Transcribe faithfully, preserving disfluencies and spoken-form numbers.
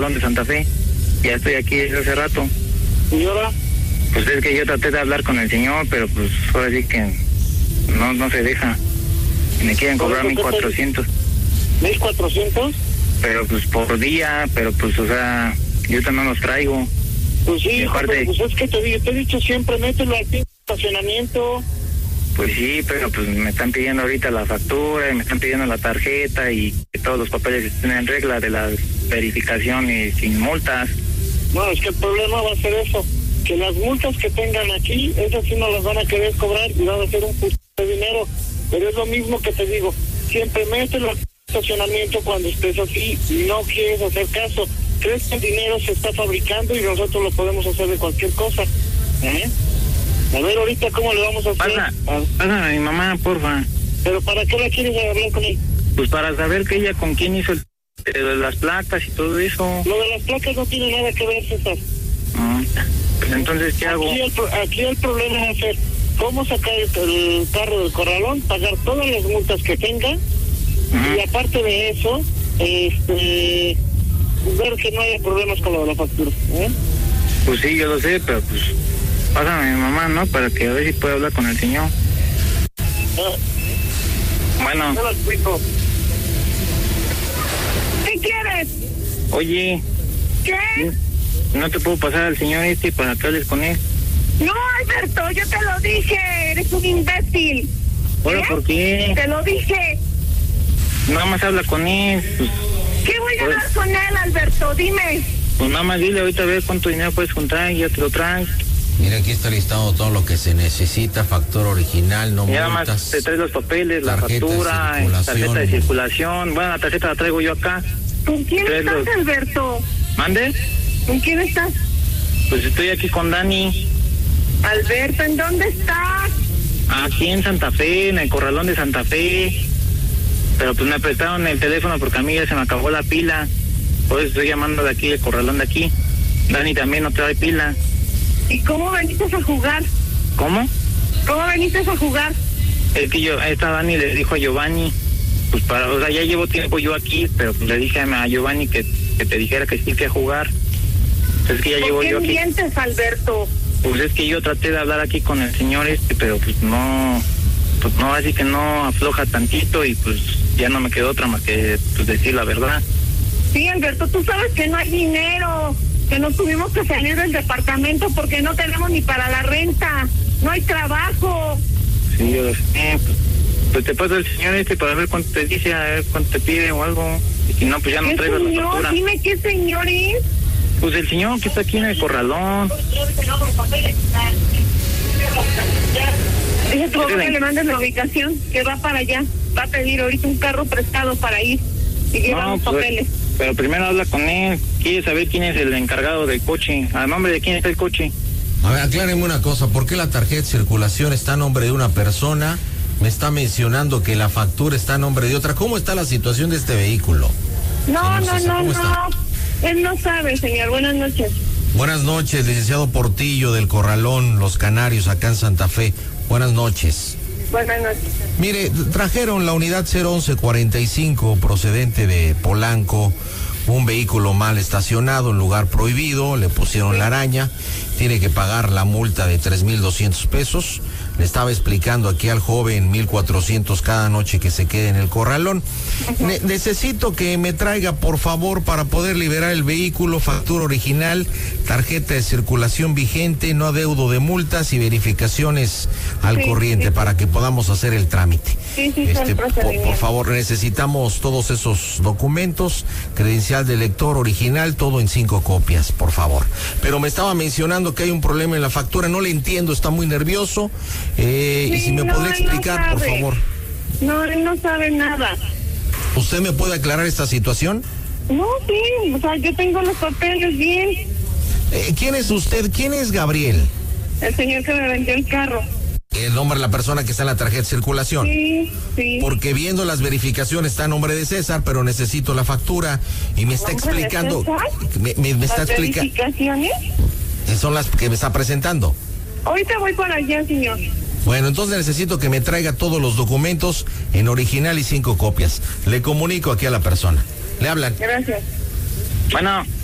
de Santa Fe. Ya estoy aquí desde hace rato. ¿Y ahora? Pues es que yo traté de hablar con el señor, pero pues ahora sí que no, no se deja. Me quieren cobrar mil cuatrocientos. ¿Mil cuatrocientos? Pero pues por día, pero pues o sea, yo ahorita no los traigo. Pues sí, aparte, pues es que te, te he dicho siempre, mételo al estacionamiento. Pues sí, pero pues me están pidiendo ahorita la factura y me están pidiendo la tarjeta y que todos los papeles estén en regla de las verificaciones sin multas. No, es que el problema va a ser eso, que las multas que tengan aquí, esas sí no las van a querer cobrar y van a ser un puto de dinero. Pero es lo mismo que te digo, siempre mételo al estacionamiento cuando estés así y no quieres hacer caso. Crees que el dinero se está fabricando y nosotros lo podemos hacer de cualquier cosa. ¿Eh? A ver ahorita cómo le vamos a hacer. Pasa, pásame a mi mamá, porfa. ¿Pero para qué la quieres hablar con él? Pues para saber que ella con quién hizo el, de las placas y todo eso. Lo de las placas no tiene nada que ver, César. Ah, pues entonces, ¿qué hago? Aquí el, aquí el problema va a ser cómo sacar el, el carro del corralón, pagar todas las multas que tenga, uh-huh. Y aparte de eso, este, ver que no haya problemas con lo de la factura. ¿eh? Pues sí, yo lo sé, pero pues pásame a mi mamá, ¿no? Para que a ver si puedo hablar con el señor. Ah. Bueno. No lo explico. ¿Qué quieres? Oye. ¿Qué? ¿No te puedo pasar al señor este para que hables con él? No, Alberto, yo te lo dije, eres un imbécil. ¿Ahora ¿Eh? por qué? Te lo dije. Nada más habla con él. Pues, ¿qué voy a pues, hablar con él, Alberto? Dime. Pues nada más dile ahorita a ver cuánto dinero puedes juntar y ya te lo traes. Mira, aquí está listado todo lo que se necesita, factura original, no ya multas. Nada más te traes los papeles, la factura, de tarjeta de circulación. Bueno, la tarjeta la traigo yo acá. ¿Con quién Traes estás, los... Alberto? ¿Mande? ¿Con quién estás? Pues estoy aquí con Dani. Alberto, ¿en dónde estás? Aquí en Santa Fe, en el corralón de Santa Fe. Pero pues me prestaron el teléfono porque a mí ya se me acabó la pila. Por eso estoy llamando de aquí, el corralón de aquí. Dani también no trae pila. ¿Y cómo veniste a jugar? ¿Cómo? ¿Cómo veniste a jugar? Es que yo, esta Dani le dijo a Giovanni, pues para, o sea, ya llevo tiempo yo aquí, pero pues le dije a Giovanni que, que te dijera que sí que jugar. Es que ya llevo yo aquí. ¿Por qué mientes, Alberto? Pues es que yo traté de hablar aquí con el señor este, pero pues no, pues no, así que no afloja tantito y pues ya no me quedó otra más que pues decir la verdad. Sí, Alberto, tú sabes que no hay dinero, que nos tuvimos que salir del departamento porque no tenemos ni para la renta, no hay trabajo. Sí, yo lo sé, pues, pues te paso el señor este para ver cuánto te dice, a ver cuánto te pide o algo, y si no, pues ya no traigo la factura. Dime qué señor es. Pues el señor que está aquí en el corralón. Dije tú que le mandes la ubicación, que va para allá, va a pedir ahorita un carro prestado para ir y llevar No, los pues, papeles. Pero primero habla con él, quiere saber quién es el encargado del coche, a nombre de quién está el coche. A ver, aclárenme una cosa, ¿por qué la tarjeta de circulación está a nombre de una persona? Me está mencionando que la factura está a nombre de otra. ¿Cómo está la situación de este vehículo? No, no, César, no, ¿cómo no, está? él no sabe, señor. Buenas noches. Buenas noches, licenciado Portillo del Corralón, Los Canarios, acá en Santa Fe. Buenas noches. Buenas noches. Mire, trajeron la unidad cero once cuarenta y cinco procedente de Polanco, un vehículo mal estacionado en lugar prohibido, le pusieron la araña, tiene que pagar la multa de tres mil doscientos pesos. Le estaba explicando aquí al joven mil cuatrocientos cada noche que se quede en el corralón. Ne- necesito que me traiga, por favor, para poder liberar el vehículo, factura original, tarjeta de circulación vigente, no adeudo de multas y verificaciones al Sí, corriente sí. para que podamos hacer el trámite. Sí, sí, Este, está el por, procedimiento. por favor, necesitamos todos esos documentos, credencial de lector original, todo en cinco copias, por favor. Pero me estaba mencionando que hay un problema en la factura, no le entiendo, está muy nervioso. Eh, Sí, y si me no, podría él no explicar, por sabe. favor. No, él no sabe nada. ¿Usted me puede aclarar esta situación? No, sí, o sea, yo tengo los papeles bien. Eh, ¿Quién es usted? ¿Quién es Gabriel? El señor que me vendió el carro. El nombre de la persona que está en la tarjeta de circulación. Sí, sí. Porque viendo las verificaciones está a nombre de César, pero necesito la factura y me está ¿Nombre de explicando. César? Me, me- me está ¿Las explicando. verificaciones? Son las que me está presentando. Ahorita voy para allá, señor. Bueno, entonces necesito que me traiga todos los documentos en original y cinco copias. Le comunico aquí a la persona. Le hablan. Gracias. Bueno.